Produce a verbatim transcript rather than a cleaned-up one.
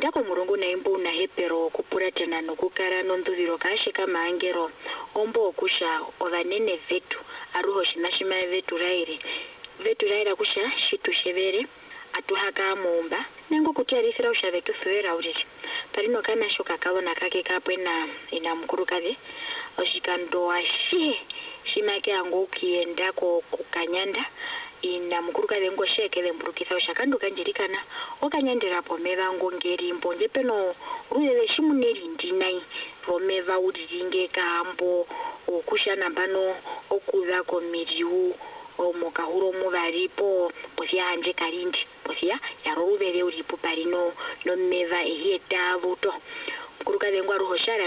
Ndako murungu na imbu una hepero kupura tena nukukara nonduviro kashika maangero ombo okusha ovanene vetu aruho shinashima vetu rairi vetu raira kusha shitu shevere atuhaka muumba nengo kutiarithira usha vetu thuera uriri parino kana shoka kawona kake kapwena ina mkuru kave oshikando ashe shimake ango ukiendako kukanyanda ina mkuru kave ngo shekele mburukitha ushakandu kanjirikana okanyandira pomeva ngo ngeri mbonje peno ruye shimuneri ndinai romeva uriringe kambo okushana bano okuza komiriu omukahuro muvaripo posia anje karindi posia yaroruvere uripo parino nomeva ehieta vuto mkuru kave ngo aruho shara